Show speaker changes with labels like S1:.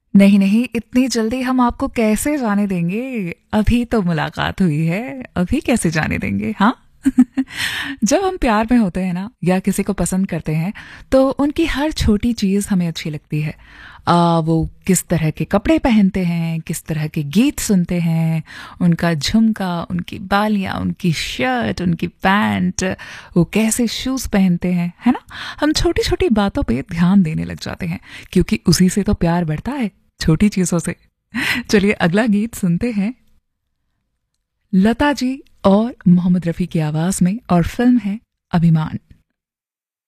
S1: नहीं नहीं, इतनी जल्दी हम आपको कैसे जाने देंगे? अभी तो मुलाकात हुई है, अभी कैसे जाने देंगे, हाँ? जब हम प्यार में होते हैं ना या किसी को पसंद करते हैं तो उनकी हर छोटी चीज हमें अच्छी लगती है। वो किस तरह के कपड़े पहनते हैं, किस तरह के गीत सुनते हैं, उनका झुमका, उनकी बालियां, उनकी शर्ट, उनकी पैंट, वो कैसे शूज पहनते हैं, है ना? हम छोटी छोटी बातों पे ध्यान देने लग जाते हैं क्योंकि उसी से तो प्यार बढ़ता है, छोटी चीजों से। चलिए अगला गीत सुनते हैं, लता जी और मोहम्मद रफ़ी की आवाज़ में, और फिल्म है अभिमान।